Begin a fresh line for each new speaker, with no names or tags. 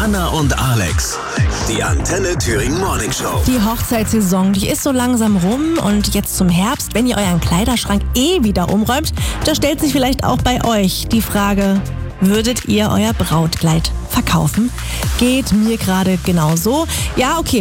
Anna und Alex. Die Antenne Thüringen Morning Show.
Die Hochzeitssaison, die ist so langsam rum und jetzt zum Herbst, wenn ihr euren Kleiderschrank wieder umräumt, da stellt sich vielleicht auch bei euch die Frage, würdet ihr euer Brautkleid verkaufen? Geht mir gerade genauso. Ja, okay,